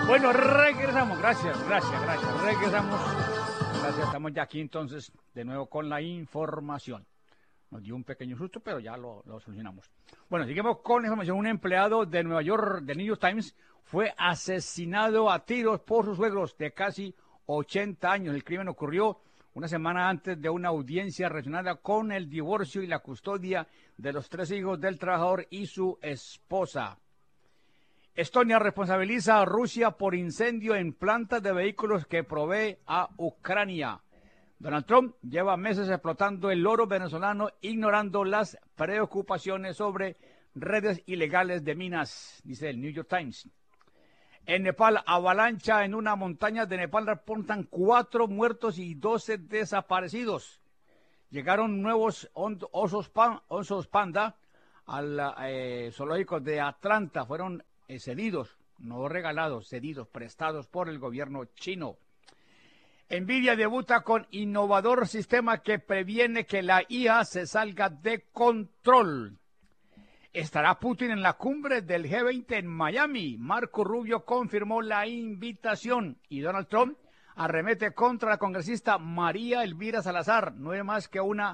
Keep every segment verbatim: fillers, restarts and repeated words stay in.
Bueno, regresamos. Gracias, gracias, gracias. Regresamos. Gracias, estamos ya aquí entonces de nuevo con la información. Nos dio un pequeño susto, pero ya lo, lo solucionamos. Bueno, seguimos con la información. Un empleado de Nueva York, del New York Times, fue asesinado a tiros por sus suegros de casi ochenta años. El crimen ocurrió una semana antes de una audiencia relacionada con el divorcio y la custodia de los tres hijos del trabajador y su esposa. Estonia responsabiliza a Rusia por incendio en plantas de vehículos que provee a Ucrania. Donald Trump lleva meses explotando el oro venezolano, ignorando las preocupaciones sobre redes ilegales de minas, dice el New York Times. En Nepal, avalancha en una montaña de Nepal reportan cuatro muertos y doce desaparecidos. Llegaron nuevos osos, pan, osos panda al eh, zoológico de Atlanta. Fueron eh, cedidos, no regalados, cedidos, prestados por el gobierno chino. Nvidia debuta con innovador sistema que previene que la I A se salga de control. ¿Estará Putin en la cumbre del G veinte en Miami? Marco Rubio confirmó la invitación y Donald Trump arremete contra la congresista María Elvira Salazar. No es más que una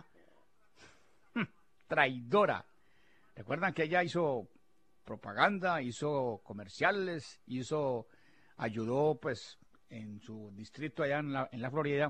traidora. ¿Recuerdan que ella hizo propaganda, hizo comerciales, hizo, ayudó pues en su distrito allá en la, en la Florida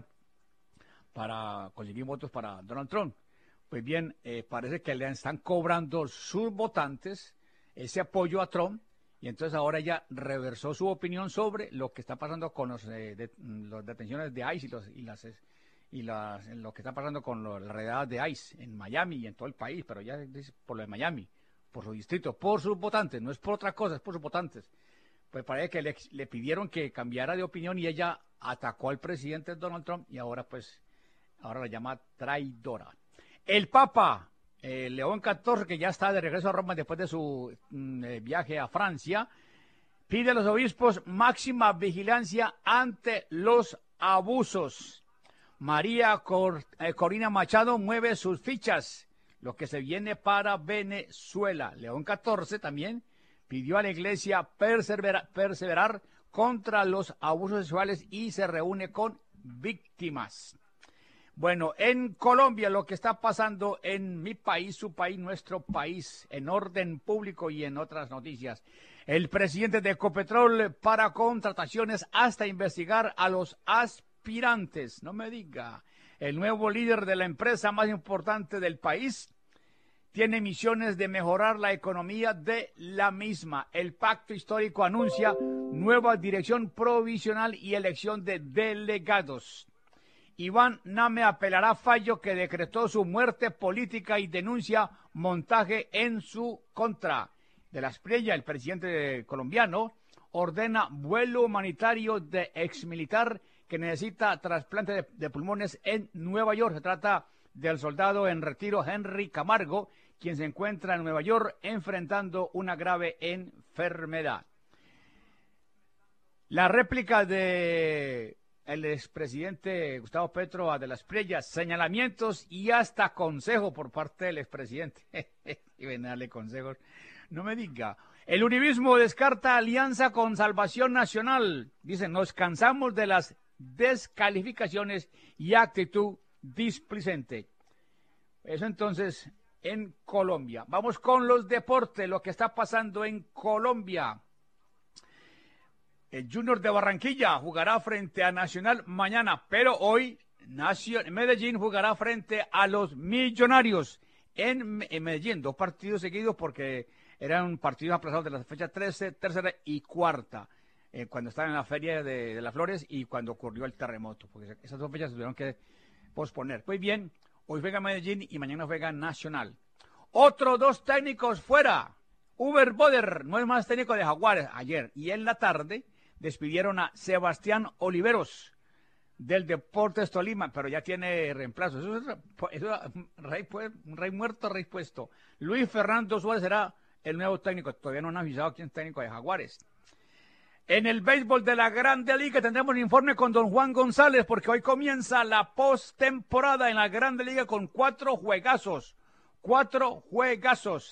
para conseguir votos para Donald Trump? Pues bien, eh, parece que le están cobrando sus votantes ese apoyo a Trump y entonces ahora ella reversó su opinión sobre lo que está pasando con los, eh, de, las detenciones de ICE y, los, y, las, y las, lo que está pasando con lo, las redadas de ICE en Miami y en todo el país, pero ya dice por lo de Miami, por su distrito, por sus votantes, no es por otra cosa, es por sus votantes. Pues parece que le, le pidieron que cambiara de opinión y ella atacó al presidente Donald Trump y ahora pues, ahora la llama traidora. El Papa, eh, León catorce, que ya está de regreso a Roma después de su mm, eh, viaje a Francia, pide a los obispos máxima vigilancia ante los abusos. María Cor, eh, Corina Machado mueve sus fichas, lo que se viene para Venezuela. León catorce también pidió a la iglesia persevera, perseverar contra los abusos sexuales y se reúne con víctimas. Bueno, en Colombia lo que está pasando en mi país, su país, nuestro país, en orden público y en otras noticias. El presidente de Ecopetrol para contrataciones hasta investigar a los aspirantes. No me diga, el nuevo líder de la empresa más importante del país tiene misiones de mejorar la economía de la misma. El pacto histórico anuncia nueva dirección provisional y elección de delegados. Iván Name apelará fallo que decretó su muerte política y denuncia montaje en su contra. De la Espriella, el presidente colombiano, ordena vuelo humanitario de exmilitar que necesita trasplante de, de pulmones en Nueva York. Se trata del soldado en retiro Henry Camargo, quien se encuentra en Nueva York enfrentando una grave enfermedad. La réplica de el expresidente Gustavo Petro a de la Espriella, señalamientos y hasta consejo por parte del expresidente. Y ven a darle consejos. No me diga. El uribismo descarta alianza con Salvación Nacional. Dicen, nos cansamos de las descalificaciones y actitud displicente. Eso entonces en Colombia. Vamos con los deportes, lo que está pasando en Colombia. El Junior de Barranquilla jugará frente a Nacional mañana, pero hoy Medellín jugará frente a los Millonarios en, en Medellín. Dos partidos seguidos porque eran partidos aplazados de la fecha trece, tercera y cuarta, eh, cuando estaban en la Feria de, de las Flores y cuando ocurrió el terremoto, porque esas dos fechas se tuvieron que posponer. Pues bien, hoy juega Medellín y mañana juega Nacional. Otros dos técnicos fuera. Uber Boder no es más técnico de Jaguares ayer y en la tarde despidieron a Sebastián Oliveros del Deportes Tolima, pero ya tiene reemplazo. Eso es, eso es rey, pues, un rey muerto, rey puesto. Luis Fernando Suárez será el nuevo técnico. Todavía no han avisado quién es técnico de Jaguares. En el béisbol de la Grande Liga tendremos un informe con don Juan González, porque hoy comienza la postemporada en la Grande Liga con cuatro juegazos. Cuatro juegazos.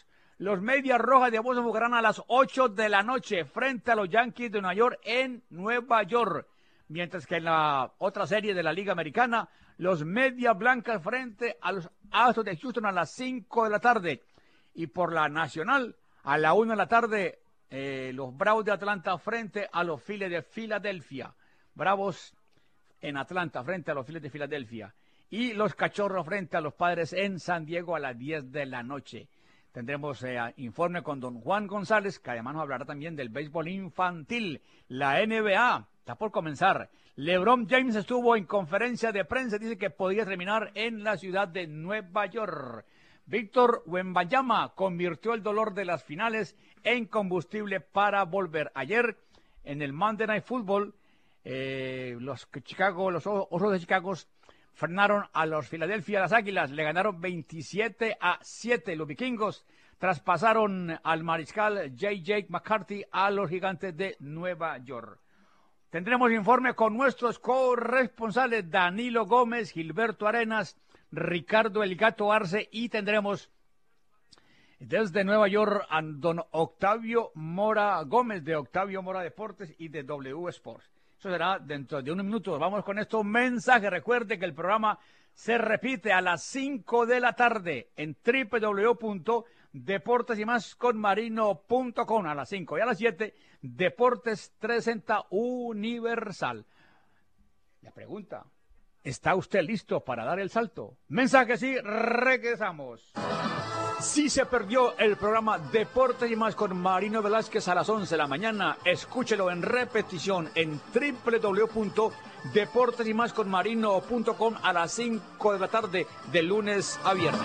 Los Medias Rojas de Boston jugarán a las ocho de la noche frente a los Yankees de Nueva York en Nueva York. Mientras que en la otra serie de la Liga Americana, los Medias Blancas frente a los Astros de Houston a las cinco de la tarde. Y por la Nacional, a la una de la tarde, eh, los Bravos de Atlanta frente a los Phillies de Filadelfia. Bravos en Atlanta frente a los Phillies de Filadelfia. Y los Cachorros frente a los Padres en San Diego a las diez de la noche. Tendremos eh, informe con don Juan González, que además nos hablará también del béisbol infantil. La N B A está por comenzar. LeBron James estuvo en conferencia de prensa, dice que podría terminar en la ciudad de Nueva York. Víctor Wembanyama convirtió el dolor de las finales en combustible para volver. Ayer, en el Monday Night Football, eh, los Chicago, los Osos de Chicago frenaron a los Philadelphia, las Águilas, le ganaron veintisiete a siete. Los vikingos traspasaron al mariscal J J McCarthy a los Gigantes de Nueva York. Tendremos informe con nuestros corresponsales Danilo Gómez, Gilberto Arenas, Ricardo El Gato Arce, y tendremos desde Nueva York a don Octavio Mora Gómez de Octavio Mora Deportes y de W Sports. Eso será dentro de unos minutos. Vamos con estos mensajes. Recuerde que el programa se repite a las cinco de la tarde en doble u doble u doble u punto deportes y más con marino punto com. A las cinco y a las siete, Deportes trescientos sesenta Universal. La pregunta, ¿está usted listo para dar el salto? Mensajes y regresamos. Si se perdió el programa Deportes y más con Marino Velázquez a las once de la mañana, escúchelo en repetición en doble u doble u doble u punto deportes y más con marino punto com a las cinco de la tarde de lunes a viernes.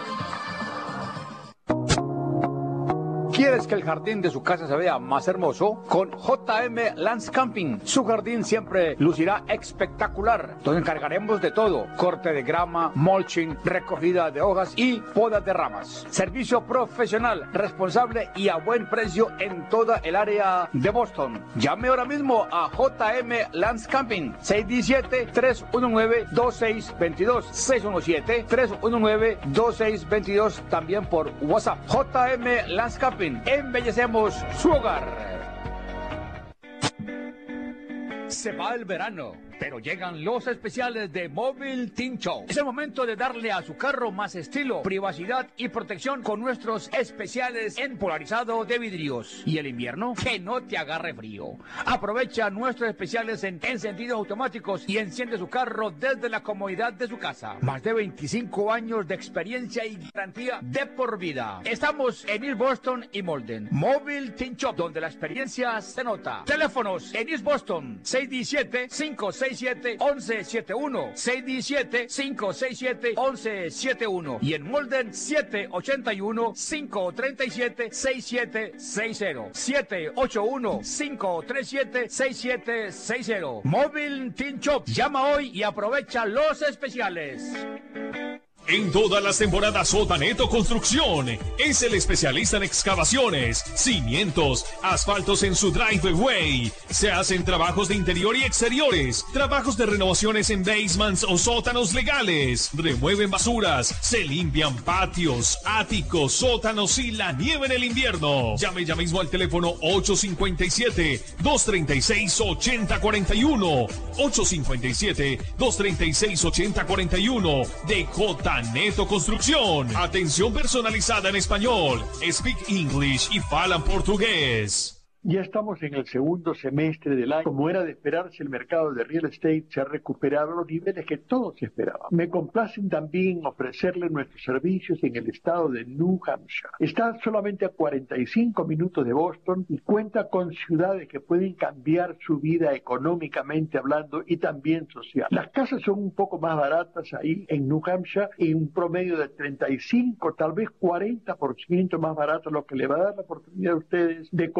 ¿Quieres que el jardín de su casa se vea más hermoso? Con J M Landscaping, su jardín siempre lucirá espectacular. Nos encargaremos de todo: corte de grama, mulching, recogida de hojas y podas de ramas. Servicio profesional, responsable y a buen precio en toda el área de Boston. Llame ahora mismo a J M Landscaping, seis uno siete, tres uno nueve, dos seis dos dos, seis uno siete, tres uno nueve, dos seis dos dos, también por WhatsApp. J M Landscaping, embellecemos su hogar. Se va el verano, pero llegan los especiales de Mobile Team Show. Es el momento de darle a su carro más estilo, privacidad y protección con nuestros especiales en polarizado de vidrios. ¿Y el invierno? Que no te agarre frío. Aprovecha nuestros especiales en encendidos automáticos y enciende su carro desde la comodidad de su casa. Más de veinticinco años de experiencia y garantía de por vida. Estamos en East Boston y Malden. Mobile Team Shop, donde la experiencia se nota. Teléfonos en East Boston, seis uno siete, cinco seis siete, once setenta y uno, seis uno siete, cinco seis siete, once setenta y uno, y en Molden siete ocho uno, cinco tres siete, seis siete seis cero, siete ocho uno, cinco tres siete, seis siete seis cero. Mobile Team Shop. Llama hoy y aprovecha los especiales. En todas las temporadas, Sotaneto Construcción es el especialista en excavaciones, cimientos, asfaltos en su driveway. Se hacen trabajos de interior y exteriores, trabajos de renovaciones en basements o sótanos legales. Remueven basuras, se limpian patios, áticos, sótanos y la nieve en el invierno. Llame ya mismo al teléfono ocho cinco siete, dos tres seis, ocho cero cuatro uno, ocho cinco siete, dos tres seis, ocho cero cuatro uno de J. Neto Construcción. Atención personalizada en español. Speak English y falan portugués. Ya estamos en el segundo semestre del año. Como era de esperarse, el mercado de real estate se ha recuperado a los niveles que todos esperaban. Me complacen también ofrecerle nuestros servicios en el estado de New Hampshire. Está solamente a cuarenta y cinco minutos de Boston y cuenta con ciudades que pueden cambiar su vida económicamente hablando y también social. Las casas son un poco más baratas ahí en New Hampshire, en un promedio de treinta y cinco, tal vez cuarenta por ciento más barato, lo que le va a dar la oportunidad a ustedes de comprar propiedades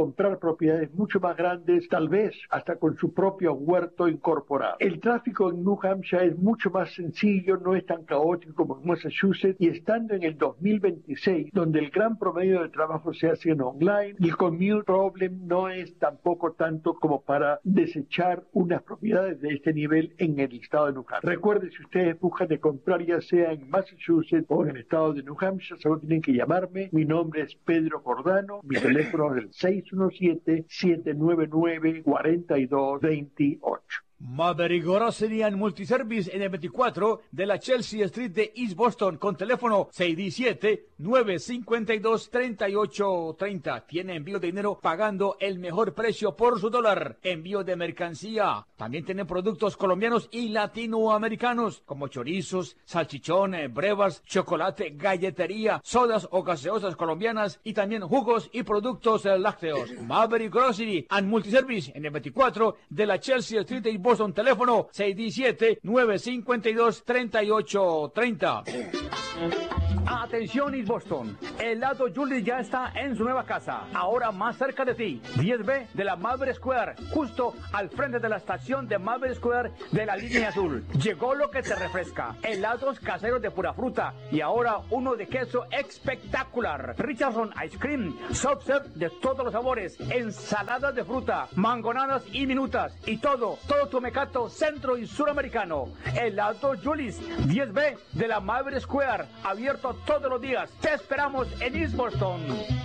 propiedades mucho más grandes, tal vez hasta con su propio huerto incorporado. El tráfico en New Hampshire es mucho más sencillo, no es tan caótico como en Massachusetts, y estando en el dos mil veintiséis, donde el gran promedio de trabajo se hace en online, el commute problem no es tampoco tanto como para desechar unas propiedades de este nivel en el estado de New Hampshire. Recuerde, si ustedes buscan de comprar ya sea en Massachusetts o en el estado de New Hampshire, solo tienen que llamarme. Mi nombre es Pedro Cordano, mi teléfono es el seis uno siete, siete nueve nueve, cuatro dos dos ocho. Maverick Grocery and Multiservice en el veinticuatro de la Chelsea Street de East Boston con teléfono seis uno siete, nueve cinco dos, tres ocho tres cero. Tiene envío de dinero pagando el mejor precio por su dólar. Envío de mercancía. También tienen productos colombianos y latinoamericanos como chorizos, salchichones, brevas, chocolate, galletería, sodas o gaseosas colombianas y también jugos y productos lácteos. Maverick Grocery and Multiservice en el veinticuatro de la Chelsea Street de East Boston. Boston, teléfono seis uno siete, nueve cinco dos, tres ocho tres cero. Atención East Boston, el helado Julius ya está en su nueva casa, ahora más cerca de ti, diez B de la Maverick Square, justo al frente de la estación de Maverick Square de la línea azul. Llegó lo que te refresca, helados caseros de pura fruta y ahora uno de queso espectacular. Richardson Ice Cream, soft serve de todos los sabores, ensaladas de fruta, mangonadas y minutas y todo, todo tu mecato centro y suramericano. Helado Julius, diez B de la Maverick Square, abierto todos los días. Te esperamos en East Boston.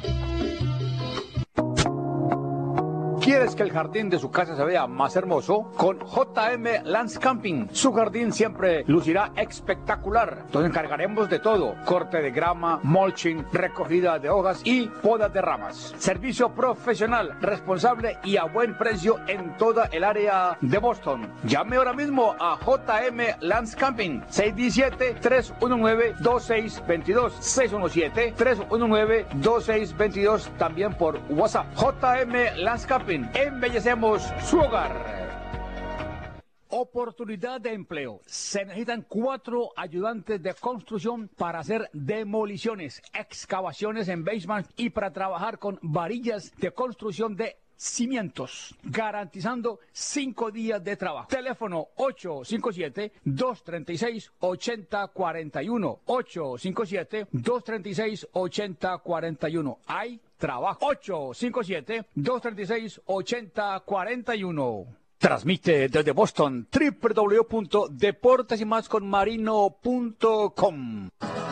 ¿Quieres que el jardín de su casa se vea más hermoso? Con J M Landscaping, su jardín siempre lucirá espectacular. Nos encargaremos de todo: corte de grama, mulching, recogida de hojas y poda de ramas. Servicio profesional, responsable y a buen precio en toda el área de Boston. Llame ahora mismo a J M Landscaping, seis uno siete, tres uno nueve, dos seis dos dos, seis uno siete, tres uno nueve, dos seis dos dos, también por WhatsApp. J M Landscaping, embellecemos su hogar. Oportunidad de empleo. Se necesitan cuatro ayudantes de construcción para hacer demoliciones, excavaciones en basement y para trabajar con varillas de construcción de cimientos, garantizando cinco días de trabajo. Teléfono ocho cinco siete, dos tres seis, ocho cero cuatro uno, ocho cinco siete, dos tres seis, ocho cero cuatro uno. Hay trabajo. ocho cinco siete, dos tres seis, ocho cero cuatro uno. Transmite desde Boston w w w punto deportes y más con marino punto com.